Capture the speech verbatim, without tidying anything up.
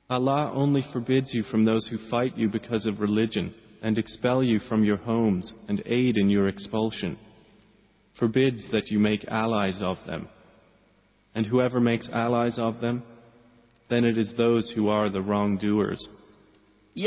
Allah only forbids you from those who fight you because of religion and expel you from your homes and aid in your expulsion. Forbids that you make allies of them. And whoever makes allies of them, then it is those who are the wrongdoers.